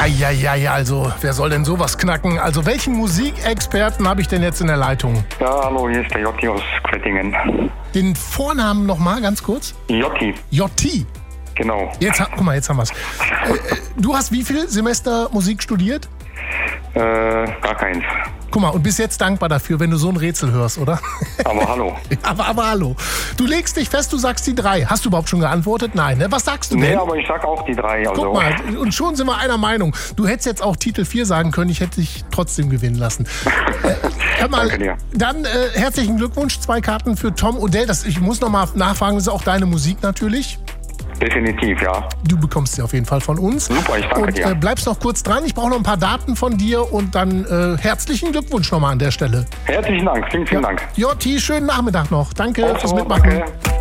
Ja, also wer soll denn sowas knacken? Also welchen Musikexperten habe ich denn jetzt in der Leitung? Ja, hallo, hier ist der Jotti aus Quettingen. Den Vornamen nochmal ganz kurz? Jotti. Jotti. Genau. Guck mal, jetzt haben wir es. Du hast wie viel Semester Musik studiert? Gar keins. Guck mal, und bist jetzt dankbar dafür, wenn du so ein Rätsel hörst, oder? Aber hallo. aber hallo. Du legst dich fest, du sagst die 3. Hast du überhaupt schon geantwortet? Nein, ne? Was sagst du denn? Nee, aber ich sag auch die 3. Also. Guck mal, und schon sind wir einer Meinung. Du hättest jetzt auch Titel 4 sagen können, ich hätte dich trotzdem gewinnen lassen. Hör mal, danke dir. Dann herzlichen Glückwunsch, 2 Karten für Tom Odell. Ich muss noch mal nachfragen, das ist auch deine Musik natürlich. Definitiv, ja. Du bekommst sie auf jeden Fall von uns. Super, ich danke dir. Und bleibst noch kurz dran. Ich brauche noch ein paar Daten von dir und dann herzlichen Glückwunsch nochmal an der Stelle. Herzlichen Dank, vielen Dank. Jotti, schönen Nachmittag noch. Danke auch fürs so, Mitmachen. Danke.